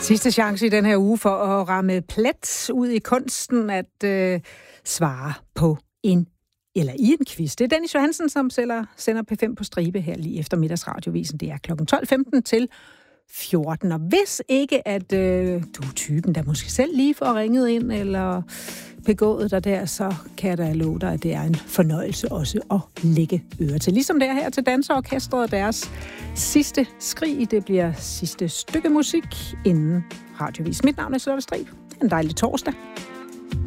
Sidste chance i den her uge for at ramme plet ud i kunsten at svare på i en quiz. Det er Dennis Johansen, som sender P5 på stribe her lige efter middagsradiovisen. Det er kl. 12.15 til 14. Og hvis ikke, at du er typen, der måske selv lige får ringet ind eller begået dig der, så kan jeg da love dig, at det er en fornøjelse også at lægge øre til. Ligesom det er her til Danseorkestret og deres sidste skrig. Det bliver sidste stykke musik inden radiovis. Mit navn er Charlotte Strib. En dejlig torsdag.